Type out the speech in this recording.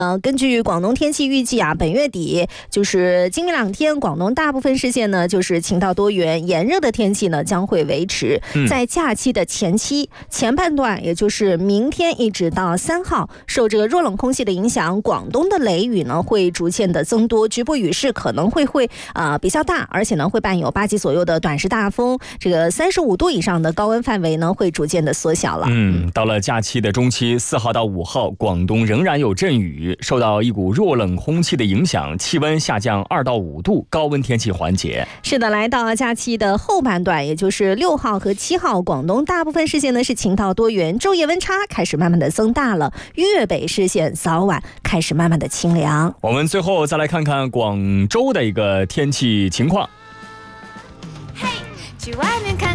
根据广东天气预计啊，本月底就是今明两天，广东大部分市县呢就是晴到多云，炎热的天气呢将会维持。在假期的前半段，也就是明天一直到3号，受这个弱冷空气的影响，广东的雷雨呢会逐渐的增多，局部雨势可能会比较大，而且呢会伴有8级左右的短时大风，这个35度以上的高温范围呢会逐渐的缩小了。 到了假期的中期，4号到5号，广东仍然有阵雨，受到一股弱冷空气的影响，气温下降2到5度，高温天气缓解。 是的，来到假期的后半段，也就是6号和7号，广东大部分市县呢是晴到多云，昼夜温差开始慢慢的增大了，粤北市县早晚开始慢慢的清凉。 我们最后再来看看广州的一个天气情况。 去外面看